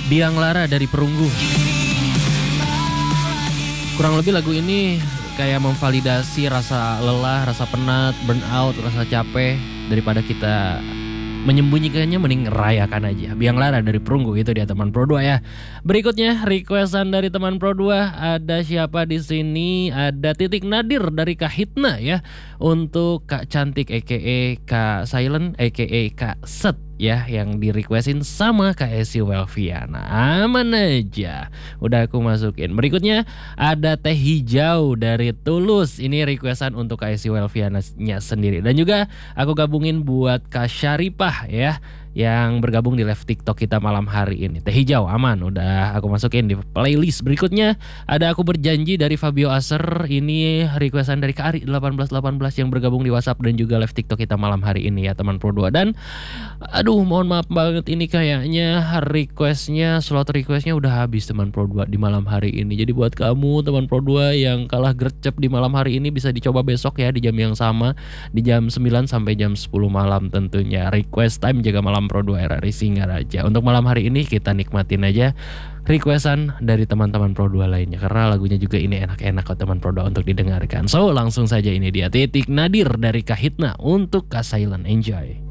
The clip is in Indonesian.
Biang Lara dari Perunggu. Kurang lebih lagu ini kayak memvalidasi rasa lelah, rasa penat, burnout, rasa capek. Daripada kita menyembunyikannya, mending rayakan aja. Biang Lara dari Perunggu itu dia teman Pro 2 ya. Berikutnya requestan dari teman Pro 2, ada siapa di sini? Ada Titik Nadir dari Kak Hitna ya. Untuk Kak Cantik aka Kak Silent aka Kak Set ya, yang di requestin sama Kak Esi Welviana. Aman aja, udah aku masukin. Berikutnya ada Teh Hijau dari Tulus. Ini requestan untuk Kak Esi Welviana-nya sendiri. Dan juga aku gabungin buat Kak Syaripah ya, yang bergabung di live TikTok kita malam hari ini. Teh Hijau aman, udah aku masukin di playlist. Berikutnya ada Aku Berjanji dari Fabio Aser. Ini requestan dari Kak Ari 1818 yang bergabung di WhatsApp dan juga live TikTok kita malam hari ini ya teman Pro 2. Dan aduh, mohon maaf banget, ini kayaknya slot requestnya udah habis teman Pro 2 di malam hari ini. Jadi buat kamu teman Pro 2 yang kalah gercep di malam hari ini, bisa dicoba besok ya di jam yang sama, di jam 9 sampai jam 10 malam tentunya. Request time jaga malam Pro 2 RRI Singaraja. Untuk malam hari ini kita nikmatin aja requestan dari teman-teman Pro 2 lainnya, karena lagunya juga ini enak-enak kok teman Pro 2 untuk didengarkan. So langsung saja, ini dia Titik Nadir dari Kak Hitna untuk Kak Silent. Enjoy.